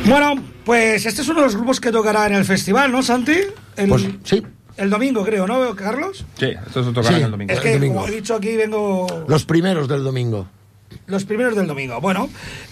Bueno, pues este es uno de los grupos que tocará en el festival, ¿no, Santi? Pues sí. El domingo, creo, ¿no, Carlos? Sí, esto se tocará el domingo. Es que, como he dicho aquí, vengo... Los primeros del domingo. Los primeros del domingo. Bueno,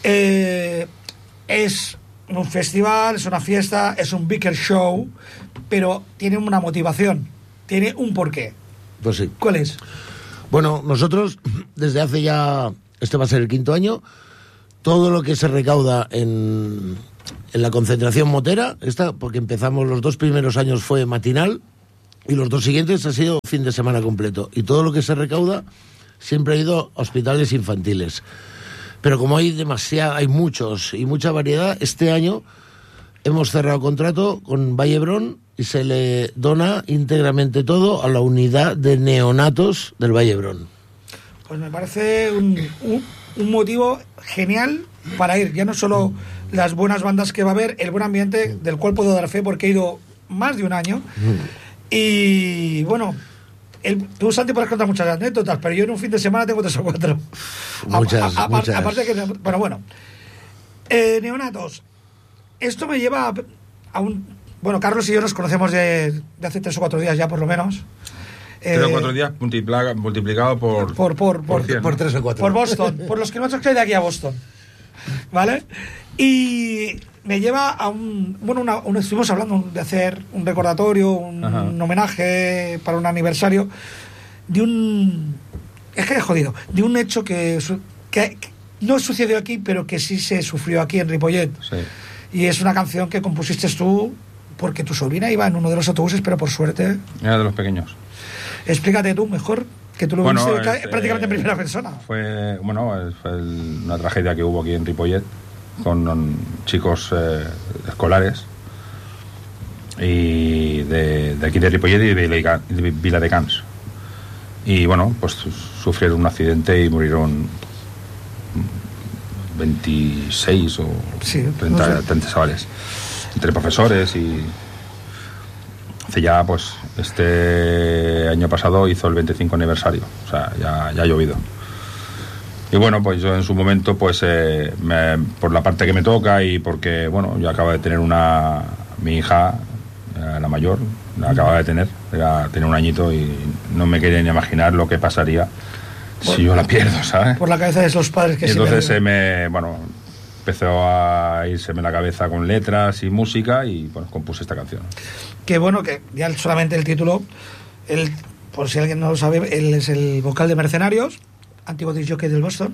es un festival, es una fiesta, es un bigger show, pero tiene una motivación, tiene un porqué. Pues sí. ¿Cuál es? Bueno, nosotros, desde hace ya... Este va a ser el 5º año. Todo lo que se recauda en la concentración motera, porque empezamos los 2 primeros años fue matinal y los 2 siguientes ha sido fin de semana completo. Y todo lo que se recauda siempre ha ido a hospitales infantiles. Pero como hay muchos y mucha variedad, este año hemos cerrado contrato con Vallebrón y se le dona íntegramente todo a la unidad de neonatos del Vallebrón. Pues me parece un motivo genial para ir. Ya no solo las buenas bandas que va a haber, el buen ambiente, del cual puedo dar fe porque he ido más de un año. Y bueno, tú, Santi, puedes contar muchas anécdotas, pero yo en un fin de semana tengo 3 o 4. Muchas. Aparte que... Bueno. Neonatos. Esto me lleva a un... Bueno, Carlos y yo nos conocemos de hace 3 o 4 días ya, por lo menos. 3 o 4 días multiplicado por 3 o 4. Por Boston, por los kilómetros que hay de aquí a Boston, ¿vale? Y me lleva a estuvimos hablando de hacer un recordatorio, un homenaje para un aniversario de un... Es que es jodido, de un hecho que no sucedió aquí, pero que sí se sufrió aquí en Ripollet. Sí. Y es una canción que compusiste tú porque tu sobrina iba en uno de los autobuses, pero por suerte... Era de los pequeños. Explícate tú mejor, que tú lo viste prácticamente en primera persona. Fue una tragedia que hubo aquí en Ripollet con chicos escolares y de aquí de Ripollet y de Viladecans. Y bueno, pues sufrieron un accidente y murieron 26 o 30 chavales, entre profesores y... Hace ya, pues, este año pasado hizo el 25 aniversario, o sea, ya ha llovido. Y bueno, pues yo en su momento, pues, por la parte que me toca y porque, bueno, yo acabo de tener mi hija, la mayor, la acababa de tener, tenía un añito y no me quería ni imaginar lo que pasaría si yo la pierdo, ¿sabes? Por la cabeza de esos padres que... Y entonces empezó a irseme la cabeza con letras y música y bueno, compuse esta canción. Qué bueno que ya solamente el título, por si alguien no lo sabe, él es el vocal de Mercenarios, antiguo disc jockey del Boston.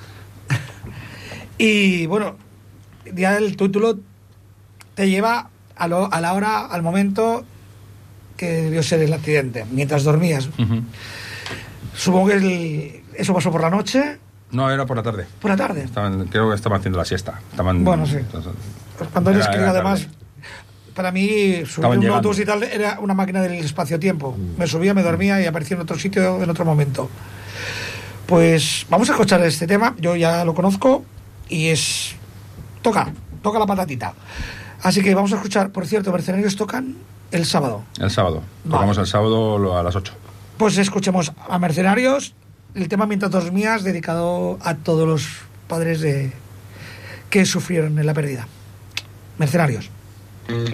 Y bueno, ya el título te lleva al momento que debió ser el accidente, mientras dormías. Supongo que eso pasó por la noche. No, era por la tarde. ¿Por la tarde? Creo que estaban haciendo la siesta. Bueno, sí. Cuando eres crío, además, tarde. Para mí, subir un autobús y tal era una máquina del espacio-tiempo. Me subía, me dormía y aparecía en otro sitio en otro momento. Pues vamos a escuchar este tema. Yo ya lo conozco y es... Toca la patatita. Así que vamos a escuchar. Por cierto, Mercenarios tocan el sábado. El sábado. Tocamos el sábado a las 8. Pues escuchemos a Mercenarios, el tema Mientras dormías, dedicado a todos los padres que sufrieron en la pérdida. Mercenarios.